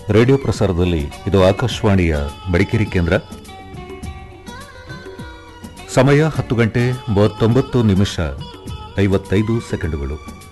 Radio ಪ್ರಸಾರದಲ್ಲಿ ಇದು ಆಕಾಶವಾಣಿಯ ಮಡಿಕೇರಿ ಕೇಂದ್ರ. ಸಮಯ 10 ಗಂಟೆ 39 ನಿಮಿಷ 55 ಸೆಕೆಂಡುಗಳು.